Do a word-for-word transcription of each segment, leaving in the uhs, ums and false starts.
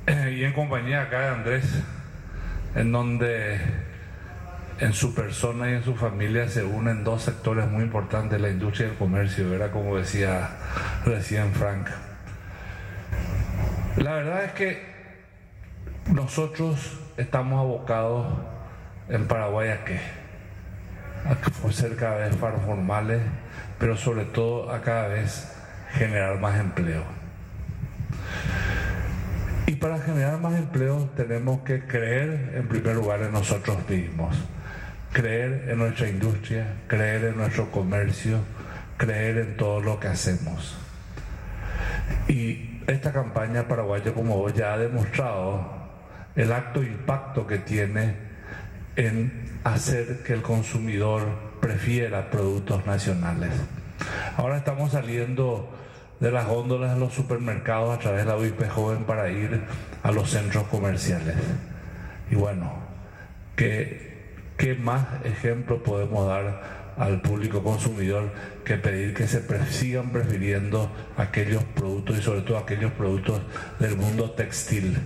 eh, y en compañía acá de Andrés, en donde en su persona y en su familia se unen dos sectores muy importantes, la industria y el comercio, ¿verdad? Como decía recién Frank. La verdad es que nosotros estamos abocados en Paraguay a qué? A ser cada vez más formales, pero sobre todo a cada vez generar más empleo. Y para generar más empleo tenemos que creer en primer lugar en nosotros mismos, creer en nuestra industria, creer en nuestro comercio, creer en todo lo que hacemos. Y esta campaña Paraguayo como Vos ya ha demostrado el alto impacto que tiene en hacer que el consumidor prefiera productos nacionales. Ahora estamos saliendo de las góndolas de los supermercados a través de la U I P Joven para ir a los centros comerciales. Y bueno, ¿qué, qué más ejemplo podemos dar al público consumidor que pedir que se pre- sigan prefiriendo aquellos productos y sobre todo aquellos productos del mundo textil?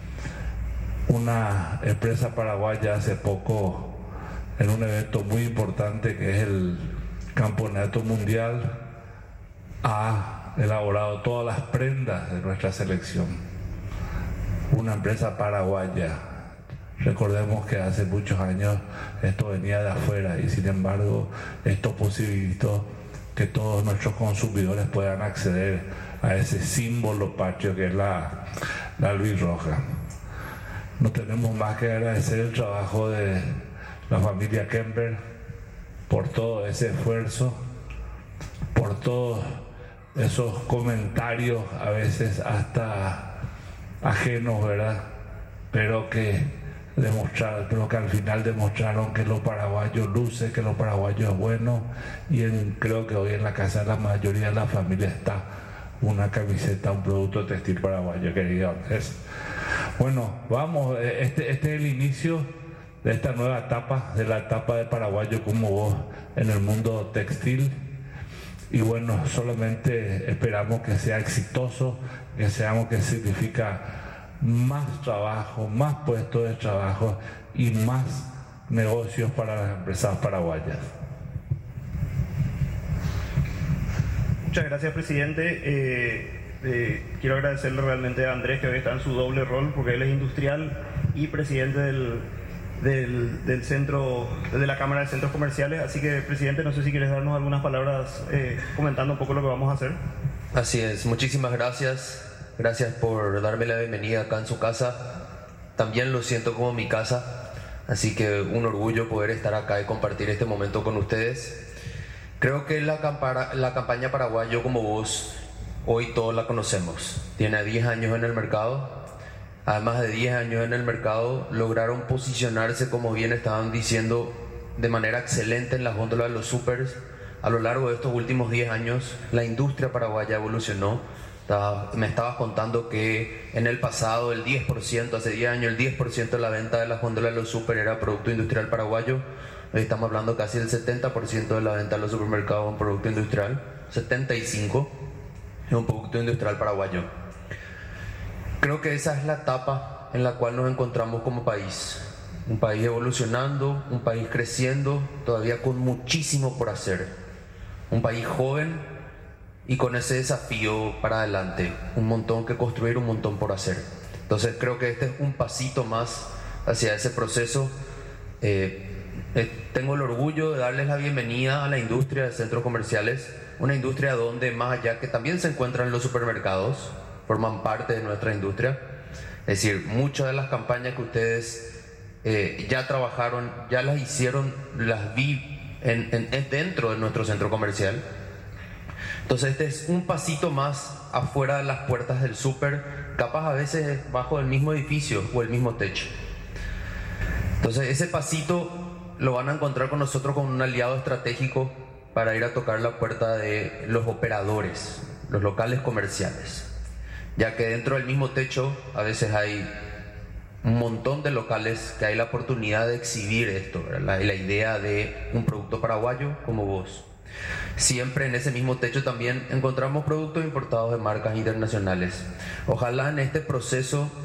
Una empresa paraguaya hace poco, en un evento muy importante que es el Campeonato Mundial, ha elaborado todas las prendas de nuestra selección. Una empresa paraguaya. Recordemos que hace muchos años esto venía de afuera y sin embargo esto posibilitó que todos nuestros consumidores puedan acceder a ese símbolo patrio que es la, la Luis Roja. No tenemos más que agradecer el trabajo de la familia Kemper por todo ese esfuerzo, por todos esos comentarios a veces hasta ajenos, ¿verdad? Pero que demostraron, pero que al final demostraron que lo paraguayo luce, que lo paraguayo es bueno, y en, creo que hoy en la casa de la mayoría de la familia está una camiseta, un producto textil paraguayo, querido Andrés. Bueno, vamos, este, este es el inicio de esta nueva etapa, de la etapa de Paraguayo como Vos en el mundo textil. Y bueno, solamente esperamos que sea exitoso, que seamos que significa más trabajo, más puestos de trabajo y más negocios para las empresas paraguayas. Muchas gracias, presidente. Eh, eh, quiero agradecerle realmente a Andrés, que hoy está en su doble rol, porque él es industrial y presidente del, del, del centro, de la Cámara de Centros Comerciales. Así que, presidente, no sé si quieres darnos algunas palabras eh, comentando un poco lo que vamos a hacer. Así es, muchísimas gracias. Gracias por darme la bienvenida acá en su casa. También lo siento como mi casa, así que un orgullo poder estar acá y compartir este momento con ustedes. Creo que la, campara, la campaña Paraguayo como Vos, hoy todos la conocemos. Tiene diez años en el mercado. Además de diez años en el mercado, lograron posicionarse, como bien estaban diciendo, de manera excelente en las góndolas de los supers. A lo largo de estos últimos diez años, la industria paraguaya evolucionó. Estaba, me estabas contando que en el pasado el diez por ciento, hace diez años, el diez por ciento de la venta de las góndolas de los super era producto industrial paraguayo. Hoy estamos hablando casi del setenta por ciento de la venta de los supermercados es un producto industrial. setenta y cinco por ciento es un producto industrial paraguayo. Creo que esa es la etapa en la cual nos encontramos como país. Un país evolucionando, un país creciendo, todavía con muchísimo por hacer. Un país joven y con ese desafío para adelante. Un montón que construir, un montón por hacer. Entonces creo que este es un pasito más hacia ese proceso. Eh, eh, tengo el orgullo de darles la bienvenida a la industria de centros comerciales. Una industria donde, más allá que también se encuentran los supermercados, forman parte de nuestra industria. Es decir, muchas de las campañas que ustedes eh, ya trabajaron, ya las hicieron, las vi en, en, dentro de nuestro centro comercial. Entonces este es un pasito más afuera de las puertas del súper, capaz a veces bajo el mismo edificio o el mismo techo. Entonces ese pasito lo van a encontrar con nosotros con un aliado estratégico para ir a tocar la puerta de los operadores, los locales comerciales. Ya que dentro del mismo techo a veces hay un montón de locales que hay la oportunidad de exhibir esto, la, la idea de un producto paraguayo como Vos. Siempre en ese mismo techo también encontramos productos importados de marcas internacionales. Ojalá en este proceso